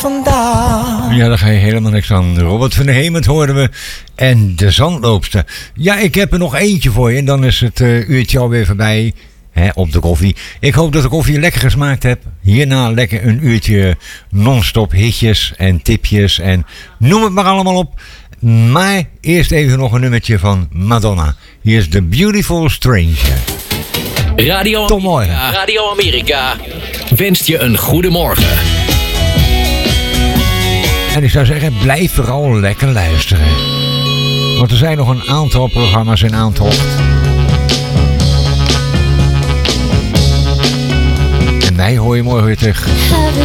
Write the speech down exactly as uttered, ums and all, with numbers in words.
vandaan. Ja, daar ga je helemaal niks aan. Robert van der Hemert hoorden we. En de zandloopster. Ja, ik heb er nog eentje voor je. En dan is het uh, uurtje alweer voorbij. Hè, op de koffie. Ik hoop dat de koffie lekker gesmaakt hebt. Hierna lekker een uurtje non-stop hitjes en tipjes. En noem het maar allemaal op. Maar eerst even nog een nummertje van Madonna. Hier is The Beautiful Stranger. Radio Tot morgen. Amerika, Radio Amerika wenst je een goede morgen. En ik zou zeggen, blijf vooral lekker luisteren. Want er zijn nog een aantal programma's in aantocht. En wij hoor je morgen weer terug.